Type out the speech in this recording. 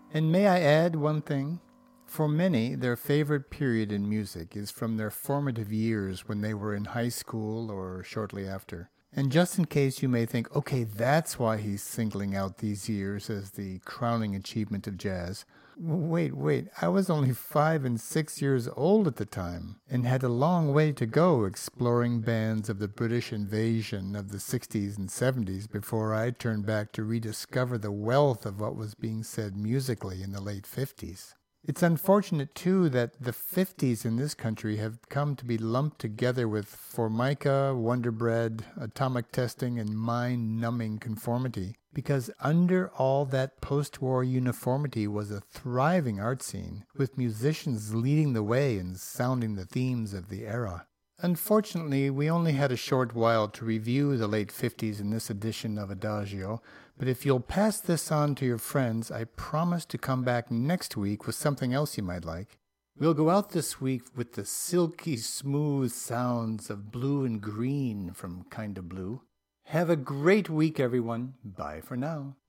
And may I add one thing? For many, their favorite period in music is from their formative years when they were in high school or shortly after. And just in case you may think, okay, that's why he's singling out these years as the crowning achievement of jazz. Wait, I was only 5 and 6 years old at the time and had a long way to go exploring bands of the British invasion of the 60s and 70s before I turned back to rediscover the wealth of what was being said musically in the late 50s. It's unfortunate, too, that the 50s in this country have come to be lumped together with Formica, Wonder Bread, atomic testing, and mind-numbing conformity, because under all that post-war uniformity was a thriving art scene, with musicians leading the way and sounding the themes of the era. Unfortunately, we only had a short while to review the late 50s in this edition of Adagio, but if you'll pass this on to your friends, I promise to come back next week with something else you might like. We'll go out this week with the silky smooth sounds of Blue and Green from Kinda Blue. Have a great week, everyone. Bye for now.